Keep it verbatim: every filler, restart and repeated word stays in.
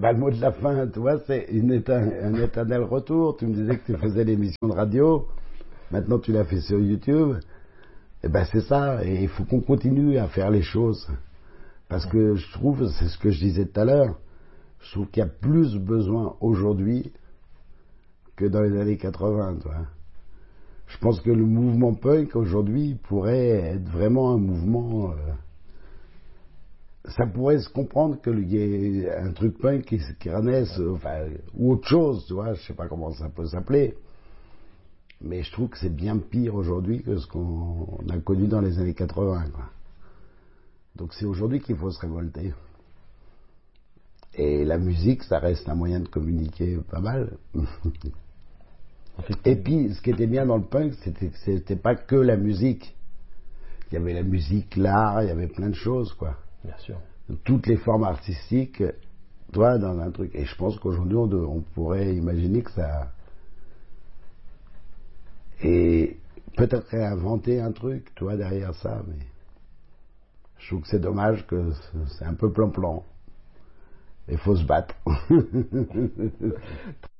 Bah, le mot de la fin, tu vois, c'est une éter- un éternel retour. Tu me disais que tu faisais l'émission de radio, maintenant tu l'as fait sur YouTube. Et ben c'est ça, et il faut qu'on continue à faire les choses. Parce que je trouve, c'est ce que je disais tout à l'heure, je trouve qu'il y a plus besoin aujourd'hui que dans les années quatre-vingts, tu vois. Je pense que le mouvement punk aujourd'hui pourrait être vraiment un mouvement... euh, ça pourrait se comprendre qu'il y ait un truc punk qui, qui renaisse, euh, enfin, ou autre chose, tu vois, je sais pas comment ça peut s'appeler. Mais je trouve que c'est bien pire aujourd'hui que ce qu'on a connu dans les années quatre-vingts, quoi. Donc c'est aujourd'hui qu'il faut se révolter. Et la musique, ça reste un moyen de communiquer pas mal. Et puis, ce qui était bien dans le punk, c'était que c'était pas que la musique. Il y avait la musique, l'art, il y avait plein de choses, quoi. Bien sûr. Toutes les formes artistiques, toi, dans un truc. Et je pense qu'aujourd'hui, on, de- on pourrait imaginer que ça... Et peut-être réinventer un truc, toi, derrière ça, mais... Je trouve que c'est dommage que c'est un peu plan-plan. Il faut se battre.